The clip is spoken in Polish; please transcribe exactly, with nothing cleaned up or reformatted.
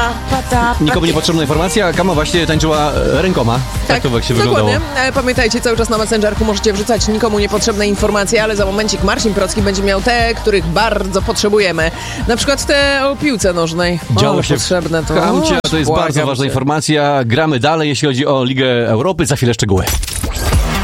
pa, pa, ta, pa. Nikomu niepotrzebna informacja, Kama właśnie tańczyła e, rękoma. Tak, tak to właśnie wyglądało. Dokładnie. Pamiętajcie, cały czas na Messengerku możecie wrzucać nikomu niepotrzebne informacje, ale za momencik Marcin Procki będzie miał te, których bardzo potrzebujemy. Na przykład te o piłce nożnej. Działo o, się potrzebne to. w Kamcie, to jest Błagam bardzo ważna cię. informacja. Gramy dalej, jeśli chodzi o Ligę Europy. Za chwilę szczegóły.